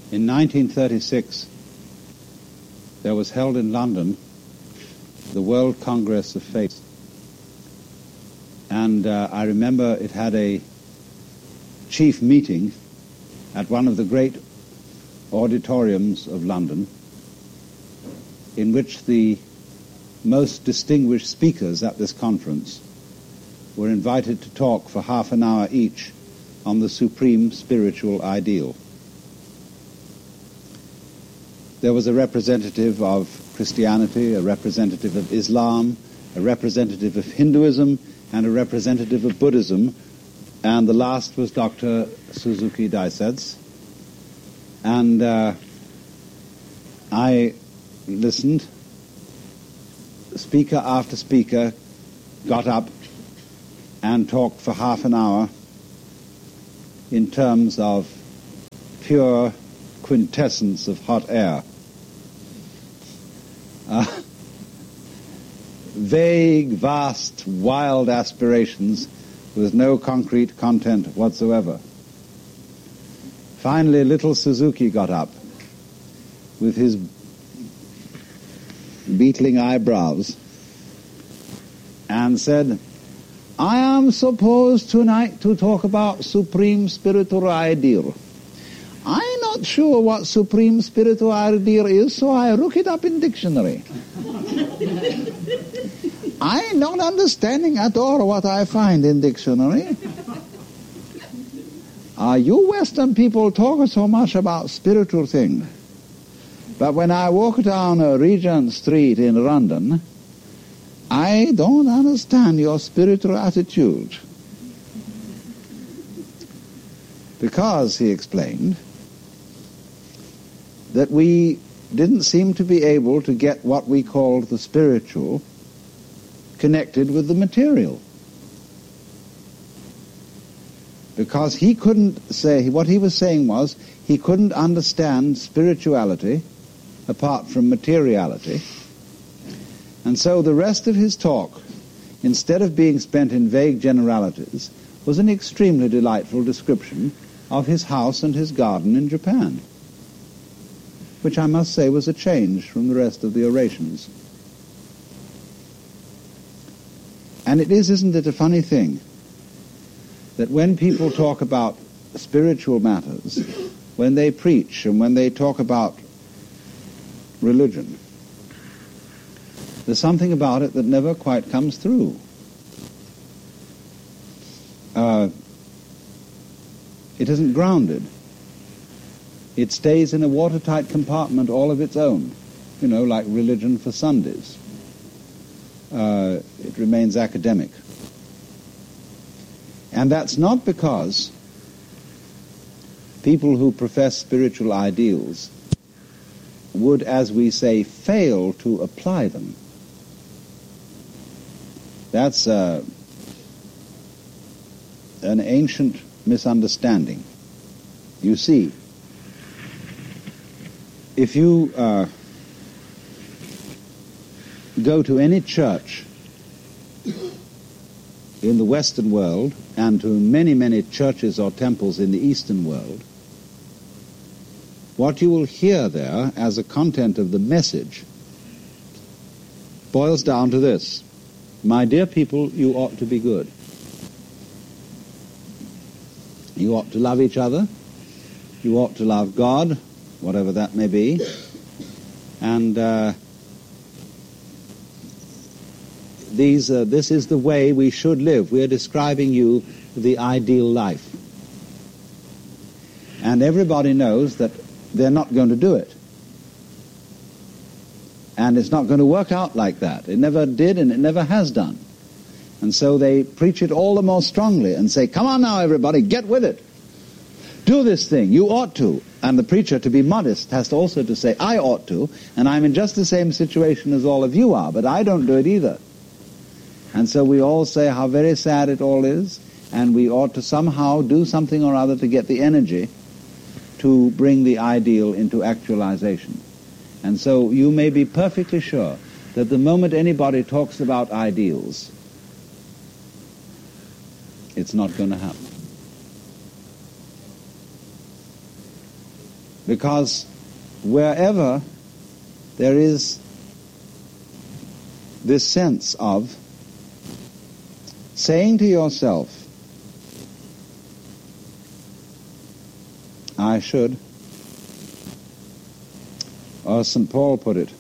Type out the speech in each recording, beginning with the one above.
In 1936, there was held in London the World Congress of Faith. And I remember it had a chief meeting at one of the great auditoriums of London, in which the most distinguished speakers at this conference were invited to talk for half an hour each on the supreme spiritual ideal. There was a representative of Christianity, a representative of Islam, a representative of Hinduism, and a representative of Buddhism, and the last was Dr. Suzuki Daisetsu. And I listened. Speaker after speaker got up and talked for half an hour in terms of pure quintessence of hot air. Vague, vast, wild aspirations with no concrete content whatsoever. Finally, little Suzuki got up with his beetling eyebrows and said, "I am supposed tonight to talk about supreme spiritual ideal. I'm not sure what supreme spiritual ideal is, so I look it up in dictionary. I'm not understanding at all what I find in dictionary. You Western people talk so much about spiritual things, but when I walk down Regent Street in London, I don't understand your spiritual attitude." Because, he explained, that we didn't seem to be able to get what we called the spiritual connected with the material. Because he couldn't say, what he was saying was, he couldn't understand spirituality apart from materiality. And so the rest of his talk, instead of being spent in vague generalities, was an extremely delightful description of his house and his garden in Japan, which I must say was a change from the rest of the orations. And it is, isn't it, a funny thing that when people talk about spiritual matters, when they preach and when they talk about religion, there's something about it that never quite comes through. It isn't grounded. It stays in a watertight compartment all of its own, like religion for Sundays. It remains academic. And that's not because people who profess spiritual ideals would, as we say, fail to apply them. That's an ancient misunderstanding. You see, if you go to any church in the Western world and to many, many churches or temples in the Eastern world, what you will hear there as a content of the message boils down to this: my dear people, you ought to be good. You ought to love each other. You ought to love God, whatever that may be. And this is the way we should live. We are describing you the ideal life. And everybody knows that they're not going to do it. And it's not going to work out like that. It never did and it never has done. And so they preach it all the more strongly and say, "Come on now, everybody, get with it. Do this thing. You ought to." And the preacher, to be modest, has also to say, "I ought to, and I'm in just the same situation as all of you are, but I don't do it either." And so we all say how very sad it all is, and we ought to somehow do something or other to get the energy to bring the ideal into actualization. And so you may be perfectly sure that the moment anybody talks about ideals, it's not going to happen. Because wherever there is this sense of saying to yourself, I should, or as St. Paul put it,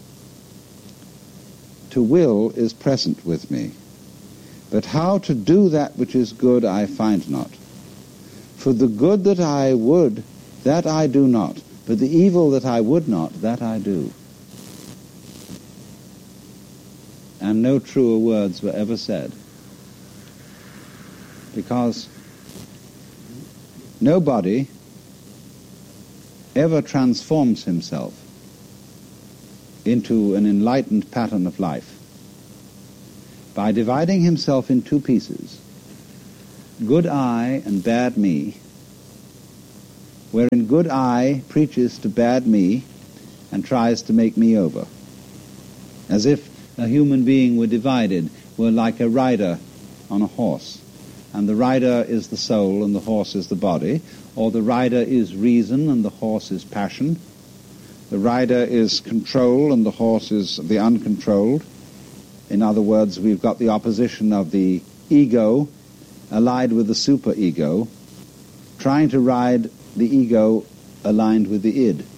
to will is present with me, but how to do that which is good I find not. For the good that I would, that I do not, but the evil that I would not, that I do. And no truer words were ever said, because nobody ever transforms himself into an enlightened pattern of life by dividing himself in two pieces, good I and bad me, wherein good I preaches to bad me and tries to make me over, as if a human being were divided, were like a rider on a horse, and the rider is the soul and the horse is the body, or the rider is reason and the horse is passion, the rider is control and the horse is the uncontrolled. In other words, we've got the opposition of the ego allied with the superego, trying to ride the ego aligned with the id.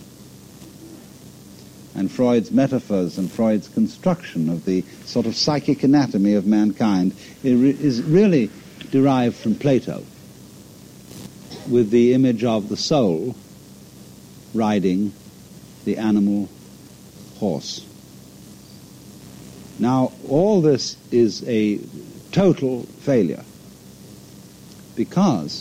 And Freud's metaphors and Freud's construction of the sort of psychic anatomy of mankind is really derived from Plato, with the image of the soul riding the animal horse. Now, all this is a total failure, because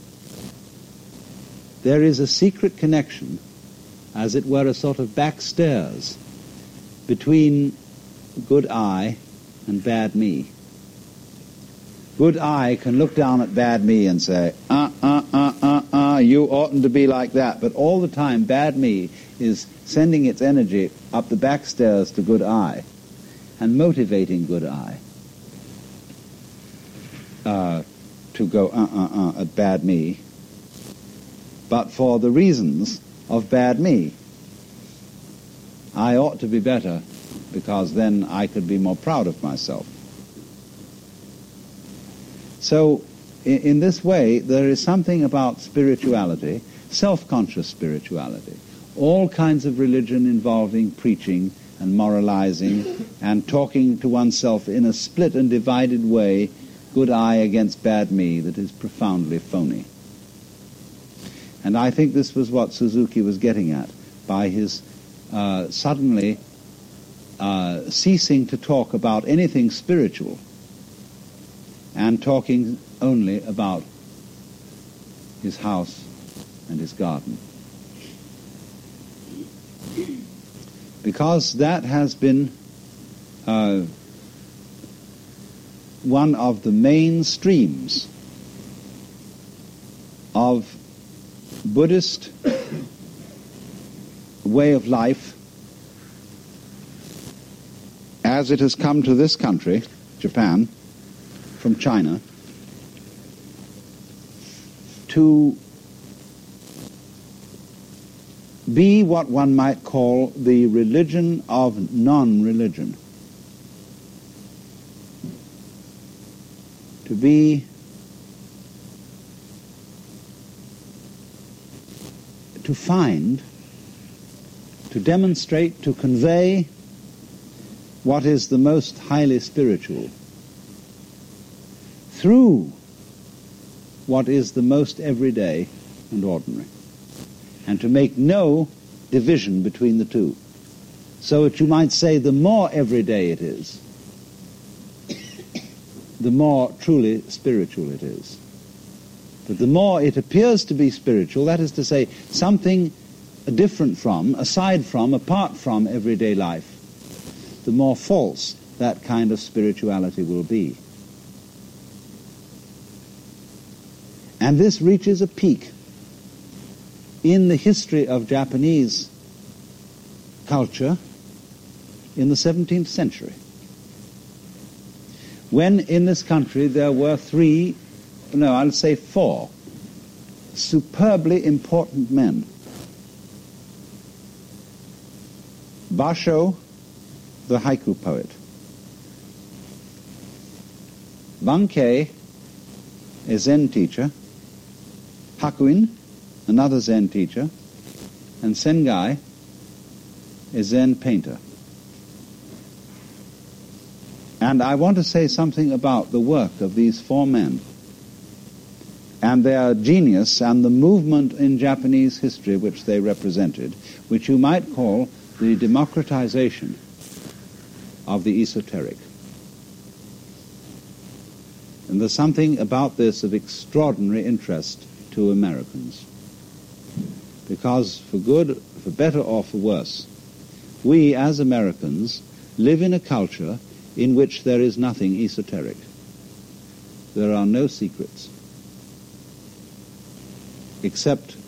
there is a secret connection, as it were a sort of backstairs, between good I and bad me. Good I can look down at bad me and say, you oughtn't to be like that. But all the time, bad me is sending its energy up the backstairs to good I and motivating good I to go at bad me, but for the reasons of bad me. I ought to be better, because then I could be more proud of myself. So, in this way, there is something about spirituality, self-conscious spirituality, all kinds of religion involving preaching and moralizing and talking to oneself in a split and divided way, good I against bad me, that is profoundly phony. And I think this was what Suzuki was getting at by his suddenly ceasing to talk about anything spiritual and talking only about his house and his garden. Because that has been one of the main streams of Buddhist way of life as it has come to this country, Japan, from China, to be what one might call the religion of non-religion. To be, to find, to demonstrate, to convey what is the most highly spiritual through what is the most everyday and ordinary, and to make no division between the two. So that you might say the more everyday it is, the more truly spiritual it is. But the more it appears to be spiritual, that is to say, something different from, aside from, apart from everyday life, the more false that kind of spirituality will be. And this reaches a peak in the history of Japanese culture in the 17th century, when in this country there were four superbly important men Basho, the haiku poet. Bankei, a Zen teacher. Hakuin, another Zen teacher. And Sengai, a Zen painter. And I want to say something about the work of these four men and their genius and the movement in Japanese history which they represented, which you might call the democratization of the esoteric. And there's something about this of extraordinary interest to Americans. Because for good, for better or for worse, we as Americans live in a culture in which there is nothing esoteric. There are no secrets, except